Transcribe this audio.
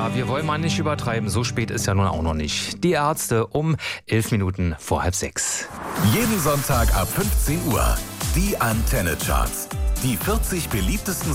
Naja, wir wollen mal nicht übertreiben. So spät ist ja nun auch noch nicht. Die Ärzte um 11 Minuten vor 5:30. Jeden Sonntag ab 15 Uhr. Die Antenne Charts. Die 40 beliebtesten